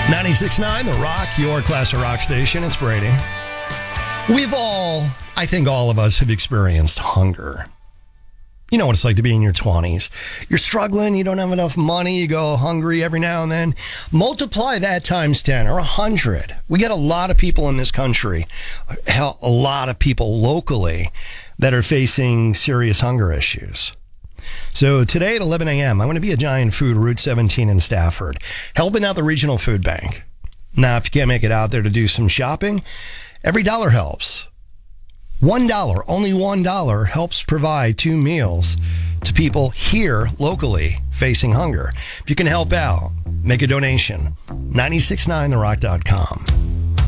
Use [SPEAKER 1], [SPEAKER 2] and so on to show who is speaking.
[SPEAKER 1] 96.9 The Rock, your classic rock station. It's Brady. I think all of us have experienced hunger. You know what it's like to be in your 20s. You're struggling, you don't have enough money, you go hungry every now and then. Multiply that times 10 or 100. We get a lot of people in this country, hell, a lot of people locally that are facing serious hunger issues. So today at 11 a.m., I'm going to be at Giant Food, Route 17 in Stafford, helping out the regional food bank. Now, if you can't make it out there to do some shopping, every dollar helps. $1, only $1 helps provide 2 meals to people here locally facing hunger. If you can help out, make a donation. 969therock.com.